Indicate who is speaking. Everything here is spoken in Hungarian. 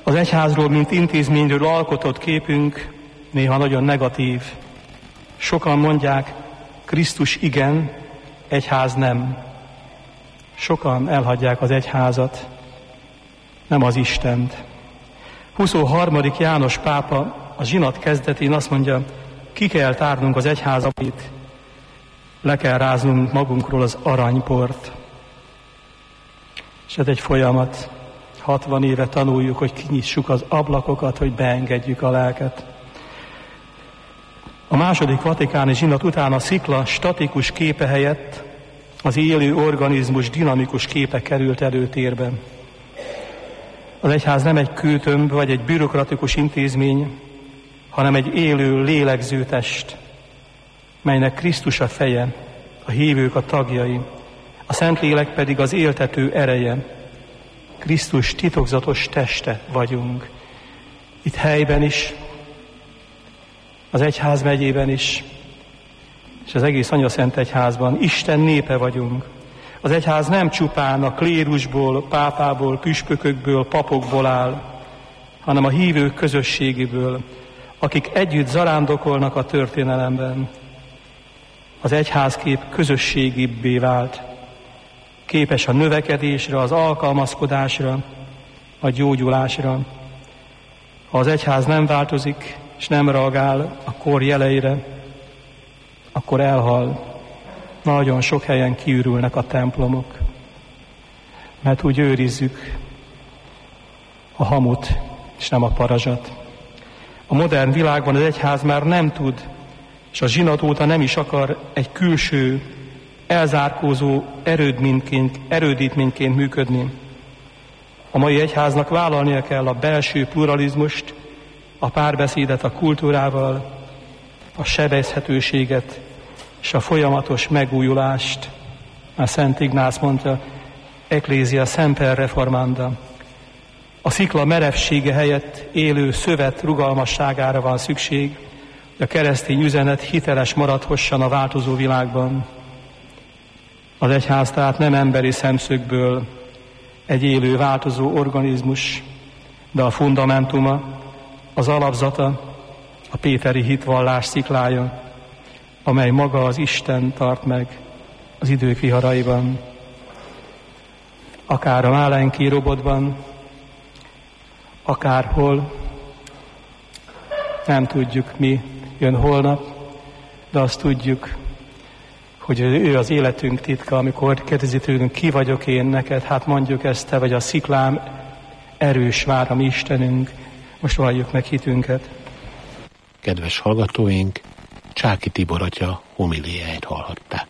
Speaker 1: Az egyházról, mint intézményről alkotott képünk néha nagyon negatív. Sokan mondják, Krisztus igen, egyház nem. Sokan elhagyják az egyházat, nem az Istent. 23. János pápa a zsinat kezdetén azt mondja, ki kell tárnunk az egyházat, le kell ráznunk magunkról az aranyport. És ez egy folyamat. 60 éve tanuljuk, hogy kinyissuk az ablakokat, hogy beengedjük a lelket. A második vatikáni zsinat után a szikla statikus képe helyett az élő organizmus dinamikus képe került előtérbe. Az egyház nem egy kőtömb vagy egy bürokratikus intézmény, hanem egy élő, lélegző test, melynek Krisztus a feje, a hívők a tagjai, a Szentlélek pedig az éltető ereje. Krisztus titokzatos teste vagyunk. Itt helyben is, az egyházmegyében is, és az egész Anyaszent Egyházban Isten népe vagyunk. Az egyház nem csupán a klérusból, pápából, püspökökből, papokból áll, hanem a hívők közösségéből, akik együtt zarándokolnak a történelemben. Az egyházkép közösségibbé vált, képes a növekedésre, az alkalmazkodásra, a gyógyulásra. Ha az egyház nem változik, és nem reagál a kor jeleire, akkor elhal. Nagyon sok helyen kiürülnek a templomok, mert úgy őrizzük a hamut, és nem a parazsat. A modern világban az egyház már nem tud, és a zsinat óta nem is akar egy külső, elzárkózó erődítményként működni. A mai egyháznak vállalnia kell a belső pluralizmust, a párbeszédet a kultúrával, a sebezhetőséget és a folyamatos megújulást. A Szent Ignác mondta, Ecclesia semper reformanda. A szikla merevsége helyett élő szövet rugalmasságára van szükség, hogy a keresztény üzenet hiteles maradhasson a változó világban. Az egyház tehát nem emberi szemszögből egy élő, változó organizmus, de a fundamentuma, az alapzata, a péteri hitvallás sziklája, amely maga az Isten tart meg az idők viharaiban. Akár a Málenki robotban, akárhol, nem tudjuk, mi jön holnap, de azt tudjuk, hogy ő az életünk titka, amikor kérdezi tőlünk, ki vagyok én neked, hát mondjuk ezt, te vagy a sziklám, erős vár a mi Istenünk, most valljuk meg hitünket.
Speaker 2: Kedves hallgatóink, Csáky Tibor atya homiliáját hallhatták.